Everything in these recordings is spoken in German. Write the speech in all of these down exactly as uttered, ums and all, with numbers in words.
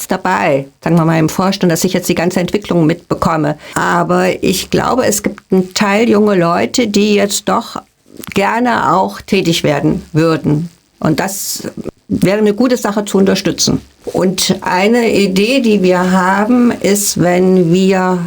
jetzt dabei, sagen wir mal im Vorstand, dass ich jetzt die ganze Entwicklung mitbekomme. Aber ich glaube, es gibt einen Teil junge Leute, die jetzt doch gerne auch tätig werden würden. Und das wäre eine gute Sache zu unterstützen. Und eine Idee, die wir haben, ist, wenn wir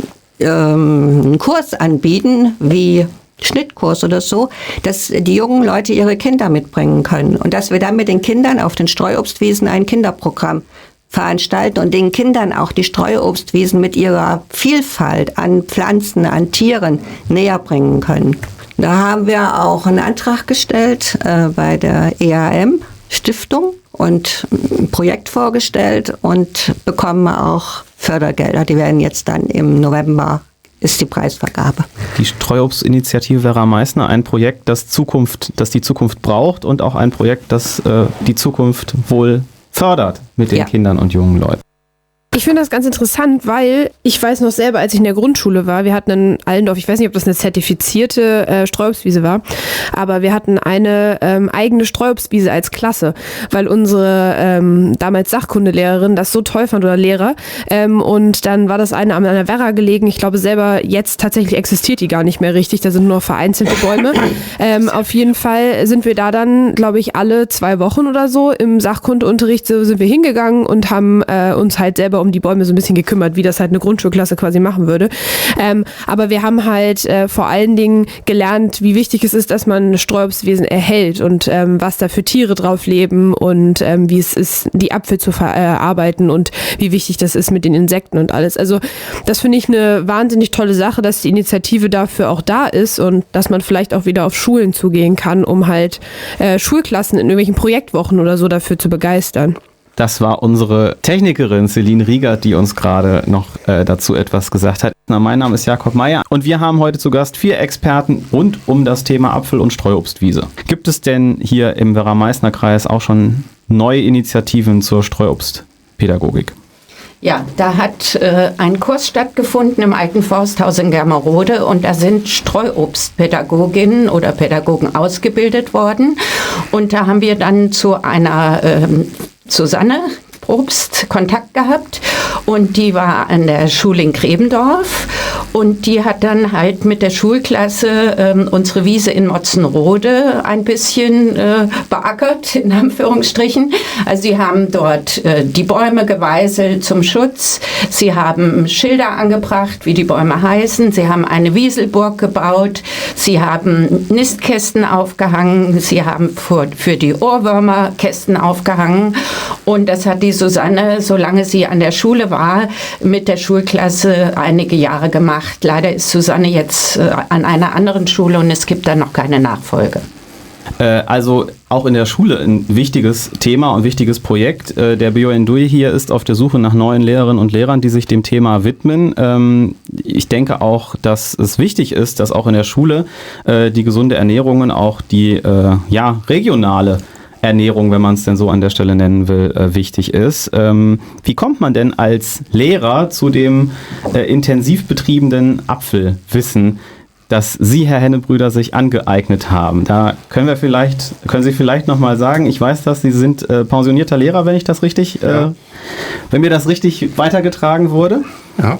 ähm, einen Kurs anbieten, wie Schnittkurs oder so, dass die jungen Leute ihre Kinder mitbringen können. Und dass wir dann mit den Kindern auf den Streuobstwiesen ein Kinderprogramm veranstalten und den Kindern auch die Streuobstwiesen mit ihrer Vielfalt an Pflanzen, an Tieren näher bringen können. Da haben wir auch einen Antrag gestellt äh, bei der E A M-Stiftung und ein Projekt vorgestellt und bekommen auch Fördergelder. Die werden jetzt dann im November, ist die Preisvergabe. Die Streuobstinitiative Werra-Meißner, ein Projekt, das Zukunft, das die Zukunft braucht und auch ein Projekt, das äh, die Zukunft wohl fördert mit den ja. Kindern und jungen Leuten. Ich finde das ganz interessant, weil ich weiß noch selber, als ich in der Grundschule war, wir hatten in Allendorf, ich weiß nicht, ob das eine zertifizierte äh, Streuobstwiese war, aber wir hatten eine ähm, eigene Streuobstwiese als Klasse, weil unsere ähm, damals Sachkundelehrerin das so toll fand oder Lehrer ähm, und dann war das eine an einer Werra gelegen. Ich glaube selber, jetzt tatsächlich existiert die gar nicht mehr richtig, da sind nur noch vereinzelte Bäume. ähm, auf jeden Fall sind wir da dann, glaube ich, alle zwei Wochen oder so im Sachkundeunterricht so sind wir hingegangen und haben äh, uns halt selber um die Bäume so ein bisschen gekümmert, wie das halt eine Grundschulklasse quasi machen würde. Ähm, aber wir haben halt äh, vor allen Dingen gelernt, wie wichtig es ist, dass man Streuobstwiesen erhält und ähm, was da für Tiere drauf leben und ähm, wie es ist, die Apfel zu verarbeiten und wie wichtig das ist mit den Insekten und alles. Also das finde ich eine wahnsinnig tolle Sache, dass die Initiative dafür auch da ist und dass man vielleicht auch wieder auf Schulen zugehen kann, um halt äh, Schulklassen in irgendwelchen Projektwochen oder so dafür zu begeistern. Das war unsere Technikerin Celine Riegert, die uns gerade noch äh, dazu etwas gesagt hat. Na, mein Name ist Jakob Meyer und wir haben heute zu Gast vier Experten rund um das Thema Apfel- und Streuobstwiese. Gibt es denn hier im Werra-Meißner-Kreis auch schon neue Initiativen zur Streuobstpädagogik? Ja, da hat äh, ein Kurs stattgefunden im Alten Forsthaus in Germerode und da sind Streuobstpädagoginnen oder Pädagogen ausgebildet worden. Und da haben wir dann zu einer ähm, Susanne Probst Kontakt gehabt und die war an der Schule in Grebendorf und die hat dann halt mit der Schulklasse ähm, unsere Wiese in Motzenrode ein bisschen äh, beackert, in Anführungsstrichen. Also sie haben dort äh, die Bäume geweißelt zum Schutz, sie haben Schilder angebracht, wie die Bäume heißen, sie haben eine Wieselburg gebaut, sie haben Nistkästen aufgehangen, sie haben für, für die Ohrwürmer Kästen aufgehangen und das hat die Susanne, solange sie an der Schule war, mit der Schulklasse einige Jahre gemacht. Leider ist Susanne jetzt äh, an einer anderen Schule und es gibt dann noch keine Nachfolge. Äh, also auch in der Schule ein wichtiges Thema und wichtiges Projekt. Äh, der B U N D U I hier ist auf der Suche nach neuen Lehrerinnen und Lehrern, die sich dem Thema widmen. Ähm, ich denke auch, dass es wichtig ist, dass auch in der Schule äh, die gesunde Ernährung und auch die äh, ja, regionale Ernährung, wenn man es denn so an der Stelle nennen will, äh, wichtig ist. Ähm, wie kommt man denn als Lehrer zu dem äh, intensiv betriebenen Apfelwissen, das Sie, Herr Hennebrüder, sich angeeignet haben? Da können wir vielleicht, können Sie vielleicht nochmal sagen, ich weiß, dass Sie sind äh, pensionierter Lehrer, wenn ich das richtig, ja. äh, wenn mir das richtig weitergetragen wurde. Ja.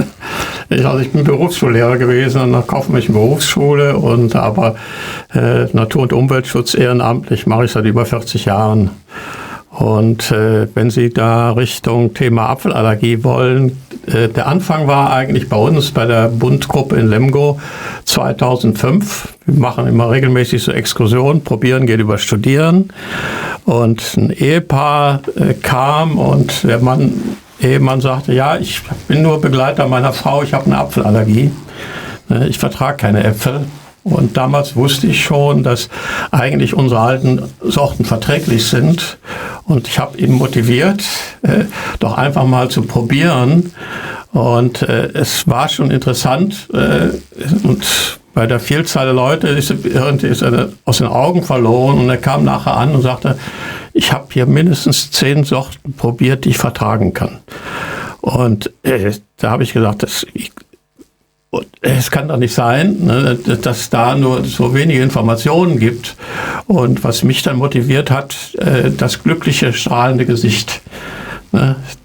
Ich, also ich bin Berufsschullehrer gewesen an einer kaufmännischen Berufsschule und aber äh, Natur- und Umweltschutz ehrenamtlich mache ich seit über vierzig Jahren. Und äh, wenn Sie da Richtung Thema Apfelallergie wollen, äh, der Anfang war eigentlich bei uns bei der Bundgruppe in Lemgo zweitausendfünf. Wir machen immer regelmäßig so Exkursionen, probieren geht über Studieren. Und ein Ehepaar äh, kam und der Mann Ehemann sagte, ja, ich bin nur Begleiter meiner Frau, ich habe eine Apfelallergie, ich vertrage keine Äpfel. Und damals wusste ich schon, dass eigentlich unsere alten Sorten verträglich sind. Und ich habe ihn motiviert, äh, doch einfach mal zu probieren. Und äh, es war schon interessant. Äh, und bei der Vielzahl der Leute ist, ist er aus den Augen verloren. Und er kam nachher an und sagte, ich habe hier mindestens zehn Sorten probiert, die ich vertragen kann. Und äh, da habe ich gesagt, das, ich, es kann doch nicht sein, ne, dass es da nur so wenige Informationen gibt. Und was mich dann motiviert hat, äh, das glückliche, strahlende Gesicht. Ne,